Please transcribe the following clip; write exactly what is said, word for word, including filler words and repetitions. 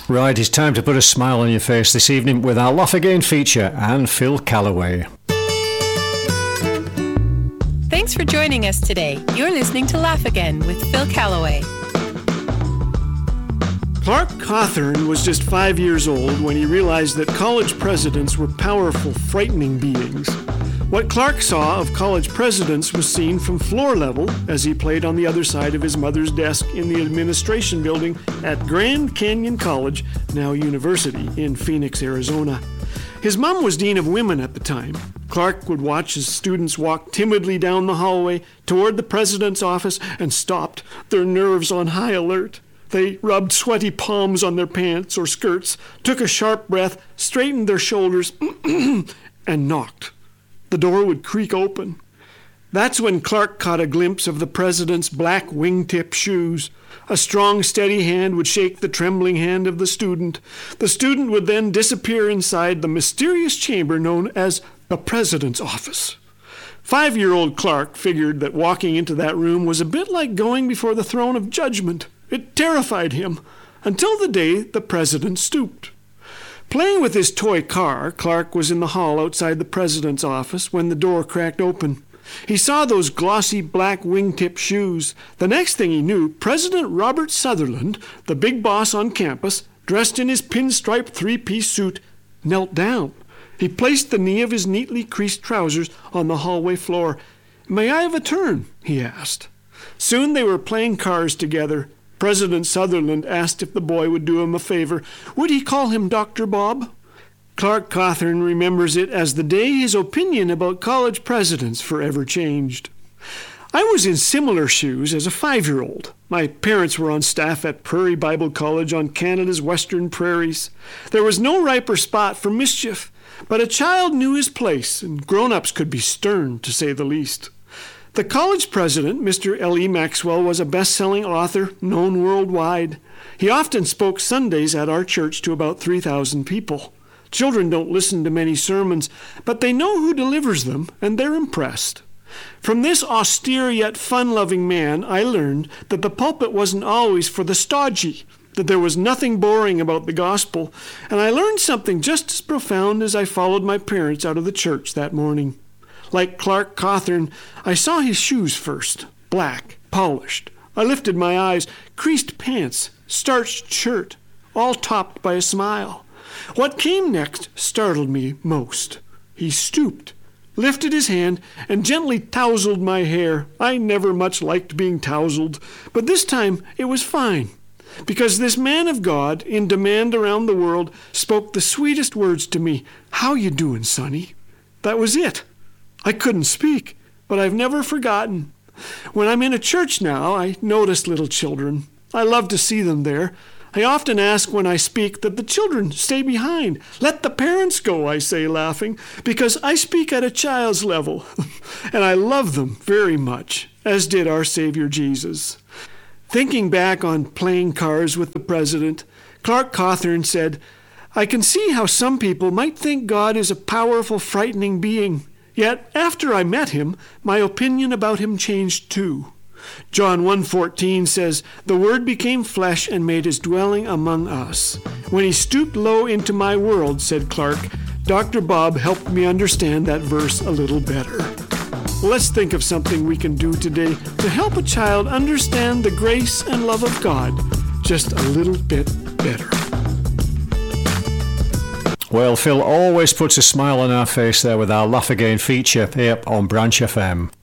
Right, it's time to put a smile on your face this evening with our Laugh Again feature and Phil Callaway. Thanks for joining us today. You're listening to Laugh Again with Phil Callaway. Clark Cawthorn was just five years old when he realized that college presidents were powerful, frightening beings. What Clark saw of college presidents was seen from floor level as he played on the other side of his mother's desk in the administration building at Grand Canyon College, now University, in Phoenix, Arizona. His mom was dean of women at the time. Clark would watch his students walk timidly down the hallway toward the president's office and stopped, their nerves on high alert. They rubbed sweaty palms on their pants or skirts, took a sharp breath, straightened their shoulders, and knocked. The door would creak open. That's when Clark caught a glimpse of the president's black wingtip shoes. A strong, steady hand would shake the trembling hand of the student. The student would then disappear inside the mysterious chamber known as the president's office. Five-year-old Clark figured that walking into that room was a bit like going before the throne of judgment. It terrified him, until the day the president stooped. Playing with his toy car, Clark was in the hall outside the president's office when the door cracked open. He saw those glossy black wingtip shoes. The next thing he knew, President Robert Sutherland, the big boss on campus, dressed in his pinstripe three-piece suit, knelt down. He placed the knee of his neatly creased trousers on the hallway floor. "May I have a turn?" he asked. Soon they were playing cars together. President Sutherland asked if the boy would do him a favor. Would he call him Doctor Bob? Clark Cawthorn remembers it as the day his opinion about college presidents forever changed. I was in similar shoes as a five-year-old. My parents were on staff at Prairie Bible College on Canada's western prairies. There was no riper spot for mischief, but a child knew his place, and grown-ups could be stern, to say the least. The college president, Mister L E Maxwell, was a best-selling author known worldwide. He often spoke Sundays at our church to about three thousand people. Children don't listen to many sermons, but they know who delivers them, and they're impressed. From this austere yet fun-loving man, I learned that the pulpit wasn't always for the stodgy, that there was nothing boring about the gospel, and I learned something just as profound as I followed my parents out of the church that morning. Like Clark Cawthorn, I saw his shoes first, black, polished. I lifted my eyes, creased pants, starched shirt, all topped by a smile. What came next startled me most. He stooped, lifted his hand, and gently tousled my hair. I never much liked being tousled, but this time it was fine, because this man of God, in demand around the world, spoke the sweetest words to me. "How you doing, sonny?" That was it. I couldn't speak, but I've never forgotten. When I'm in a church now, I notice little children. I love to see them there. I often ask when I speak that the children stay behind. Let the parents go, I say, laughing, because I speak at a child's level, and I love them very much, as did our Savior Jesus. Thinking back on playing cards with the president, Clark Cawthorn said, "I can see how some people might think God is a powerful, frightening being. Yet, after I met him, my opinion about him changed too." John one fourteen says, "The Word became flesh and made his dwelling among us. When he stooped low into my world," said Clark, "Doctor Bob helped me understand that verse a little better." Let's think of something we can do today to help a child understand the grace and love of God just a little bit better. Well, Phil always puts a smile on our face there with our Laugh Again feature here on Branch F M.